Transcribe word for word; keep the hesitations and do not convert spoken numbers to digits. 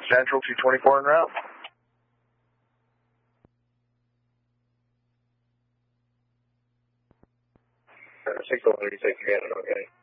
Central two twenty-four en route. Uh, six one, you take your Canada, okay?